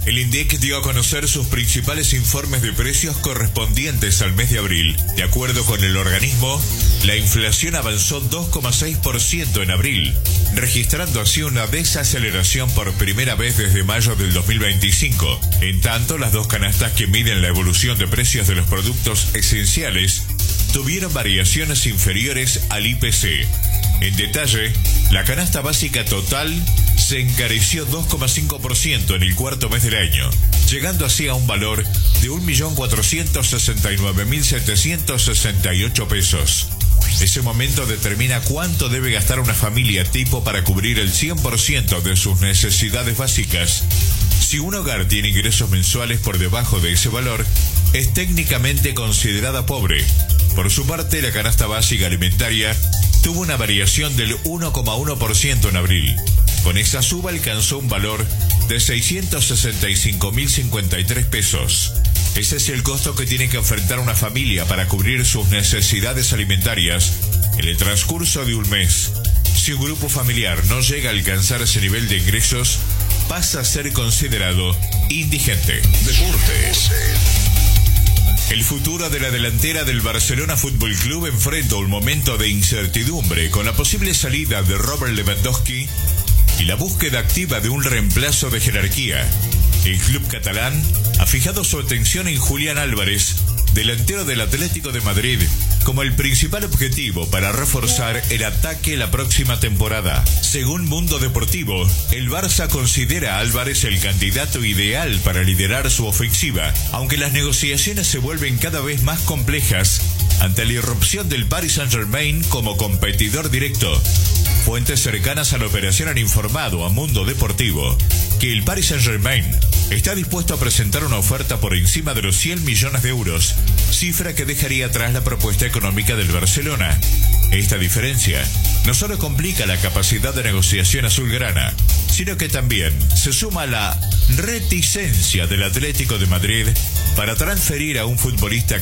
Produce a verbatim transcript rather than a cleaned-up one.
El INDEC dio a conocer sus principales informes de precios correspondientes al mes de abril. De acuerdo con el organismo, la inflación avanzó dos coma seis por ciento en abril, registrando así una desaceleración por primera vez desde mayo del dos mil veinticinco. En tanto, las dos canastas que miden la evolución de precios de los productos esenciales tuvieron variaciones inferiores al I P C. En detalle, la canasta básica total se encareció dos coma cinco por ciento en el cuarto mes del año, llegando así a un valor de un millón cuatrocientos sesenta y nueve mil setecientos sesenta y ocho pesos. Ese momento determina cuánto debe gastar una familia tipo para cubrir el cien por ciento de sus necesidades básicas. Si un hogar tiene ingresos mensuales por debajo de ese valor, es técnicamente considerada pobre. Por su parte, la canasta básica alimentaria tuvo una variación del uno coma uno por ciento en abril. Con esa suba alcanzó un valor de seiscientos sesenta y cinco mil cincuenta y tres pesos. Ese es el costo que tiene que enfrentar una familia para cubrir sus necesidades alimentarias en el transcurso de un mes. Si un grupo familiar no llega a alcanzar ese nivel de ingresos, pasa a ser considerado indigente. Deportes. El futuro de la delantera del Barcelona Fútbol Club enfrenta un momento de incertidumbre con la posible salida de Robert Lewandowski y la búsqueda activa de un reemplazo de jerarquía. El club catalán ha fijado su atención en Julián Álvarez, delantero del Atlético de Madrid, como el principal objetivo para reforzar el ataque la próxima temporada. Según Mundo Deportivo, el Barça considera a Álvarez el candidato ideal para liderar su ofensiva, aunque las negociaciones se vuelven cada vez más complejas ante la irrupción del Paris Saint-Germain como competidor directo. Fuentes cercanas a la operación han informado a Mundo Deportivo que el Paris Saint-Germain está dispuesto a presentar una oferta por encima de los cien millones de euros, cifra que dejaría atrás la propuesta económica del Barcelona. Esta diferencia no solo complica la capacidad de negociación azulgrana, sino que también se suma a la reticencia del Atlético de Madrid para transferir a un futbolista